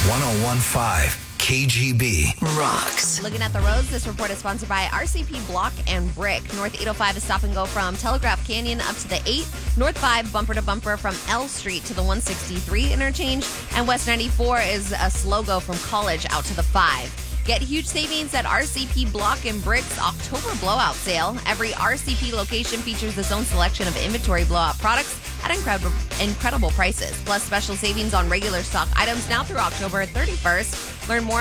1015 KGB rocks. Looking at the roads, this report is sponsored by RCP Block and Brick. North 805 is stop and go from Telegraph Canyon up to the 8. North 5 bumper to bumper from L Street to the 163 interchange. And West 94 is a slow go from College out to the 5. Get huge savings at RCP Block and Brick's October blowout sale. Every RCP location features its own selection of inventory blowout products at incredible prices. Plus special savings on regular stock items now through October 31st. Learn more